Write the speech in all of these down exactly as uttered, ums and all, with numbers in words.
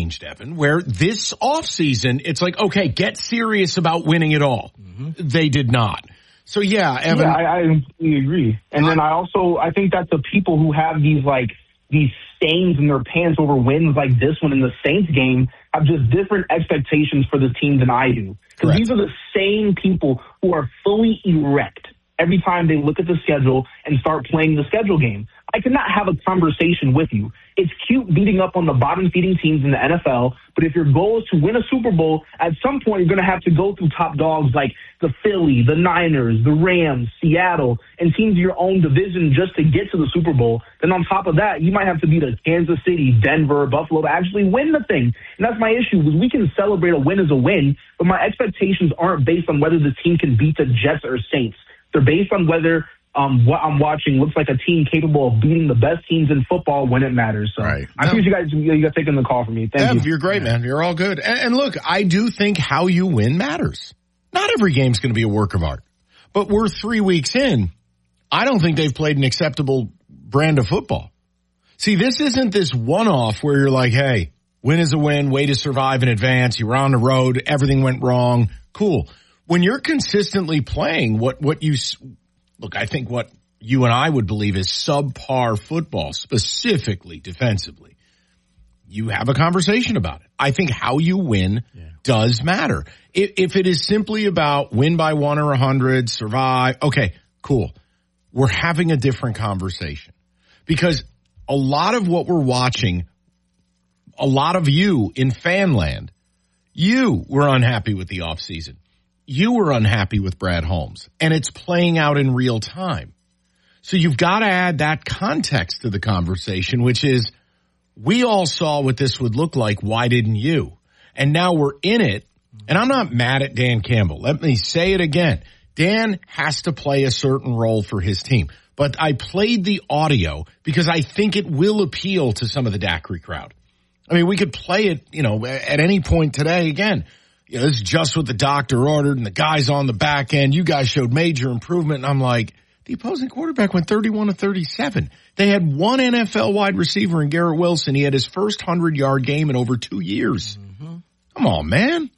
changed, Evan, where this offseason, it's like, okay, get serious about winning it all. Mm-hmm. They did not. So, yeah, Evan. Yeah, I, I completely agree. And then I also, I think that the people who have these, like, these stains in their pants over wins like this one in the Saints game have just different expectations for the team than I do. Because these are the same people who are fully erect every time they look at the schedule and start playing the schedule game. I cannot have a conversation with you. It's cute beating up on the bottom-feeding teams in the N F L, but if your goal is to win a Super Bowl, at some point you're going to have to go through top dogs like the Philly, the Niners, the Rams, Seattle, and teams of your own division just to get to the Super Bowl. Then on top of that, you might have to beat a Kansas City, Denver, Buffalo to actually win the thing. And that's my issue, because we can celebrate a win as a win, but my expectations aren't based on whether the team can beat the Jets or Saints. They're based on whether um, what I'm watching looks like a team capable of beating the best teams in football when it matters. So right. I appreciate you guys, you guys taking the call from me. Thank Ev, you. You're great, man. You're all good. And, and look, I do think how you win matters. Not every game's going to be a work of art. But we're three weeks in. I don't think they've played an acceptable brand of football. See, this isn't this one-off where you're like, hey, win is a win, way to survive in advance, you were on the road, everything went wrong, cool. When you're consistently playing what, what you, look, I think what you and I would believe is subpar football, specifically defensively, you have a conversation about it. I think how you win yeah. does matter. If, if it is simply about win by one or a hundred, survive, okay, cool. We're having a different conversation because a lot of what we're watching, a lot of you in Fanland, you were unhappy with the offseason. You were unhappy with Brad Holmes, and it's playing out in real time. So you've got to add that context to the conversation, which is we all saw what this would look like. Why didn't you? And now we're in it, and I'm not mad at Dan Campbell. Let me say it again. Dan has to play a certain role for his team. But I played the audio because I think it will appeal to some of the Daiquiri crowd. I mean, we could play it, you know, at any point today. Again, you know, this is just what the doctor ordered, and the guy's on the back end. You guys showed major improvement. And I'm like, the opposing quarterback went thirty-one to thirty-seven. They had one N F L wide receiver in Garrett Wilson. He had his first hundred-yard game in over two years. Mm-hmm. Come on, man.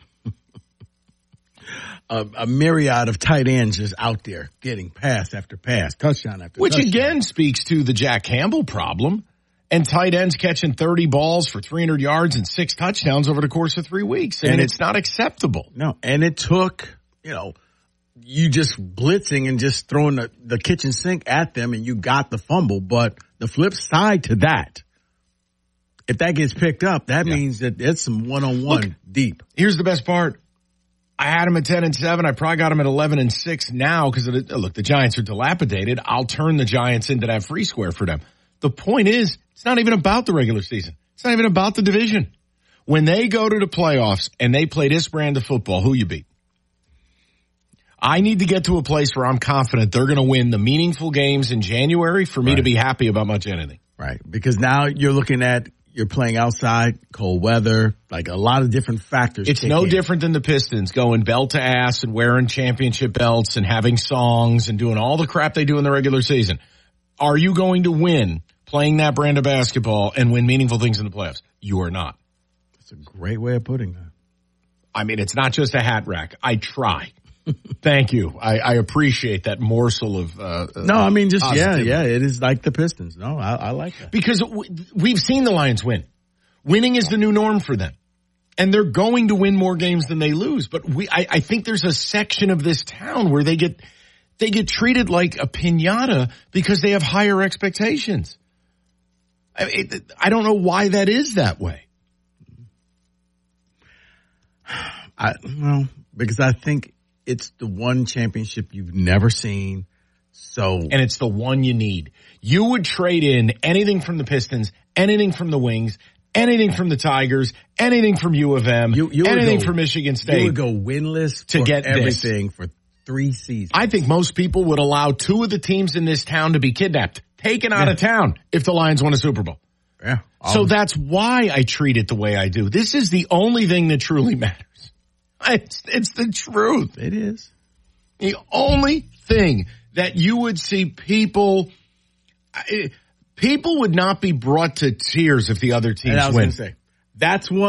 A, a myriad of tight ends just out there getting pass after pass, touchdown after Which touchdown. Which again speaks to the Jack Campbell problem. And tight ends catching thirty balls for three hundred yards and six touchdowns over the course of three weeks. And, and it's not acceptable. No, and it took, you know, you just blitzing and just throwing the, the kitchen sink at them and you got the fumble. But the flip side to that, if that gets picked up, that yeah. means that it's some one-on-one Look, deep. Here's the best part. I had him at ten and seven. I probably got him at eleven and six now because, look, the Giants are dilapidated. I'll turn the Giants into that free square for them. The point is, it's not even about the regular season. It's not even about the division. When they go to the playoffs and they play this brand of football, who you beat? I need to get to a place where I'm confident they're going to win the meaningful games in January for me right. to be happy about much anything. Right. Because now you're looking at, you're playing outside, cold weather, like a lot of different factors. It's no in. different than the Pistons going belt to ass and wearing championship belts and having songs and doing all the crap they do in the regular season. Are you going to win playing that brand of basketball and win meaningful things in the playoffs? You are not. That's a great way of putting that. I mean, it's not just a hat rack. I try. Thank you. I, I appreciate that morsel of uh No, I mean, just, positivity. yeah, yeah, it is like the Pistons. No, I, I like that. Because we've seen the Lions win. Winning is the new norm for them. And they're going to win more games than they lose. But we, I, I think there's a section of this town where they get, they get treated like a piñata because they have higher expectations. I, it, I don't know why that is that way. I, well, because I think it's the one championship you've never seen. So, and it's the one you need. You would trade in anything from the Pistons, anything from the Wings, anything from the Tigers, anything from U of M, you, you anything go, from Michigan State. You would go winless to get everything this. for three seasons. I think most people would allow two of the teams in this town to be kidnapped, taken out yeah. of town if the Lions won a Super Bowl. Yeah. So that's why I treat it the way I do. This is the only thing that truly matters. It's, it's the truth. It is. The only thing that you would see people, people would not be brought to tears if the other teams and I was win. Gonna say, that's one.